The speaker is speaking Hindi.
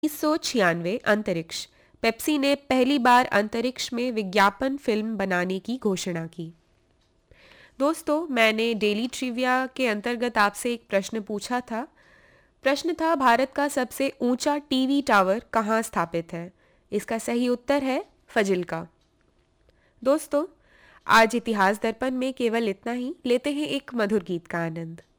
1996 अंतरिक्ष। पेप्सी ने पहली बार अंतरिक्ष में विज्ञापन फिल्म बनाने की घोषणा की। दोस्तों, मैंने डेली ट्रिविया के अंतर्गत आपसे एक प्रश्न पूछा था। प्रश्न था, भारत का सबसे ऊंचा टीवी टावर कहाँ स्थित है? इसका सही उत्तर है फजिल्का। दोस्तों, आज इतिहास दर्पण में केवल इतना ही। लेते हैं एक मधुर गीत का आनंद।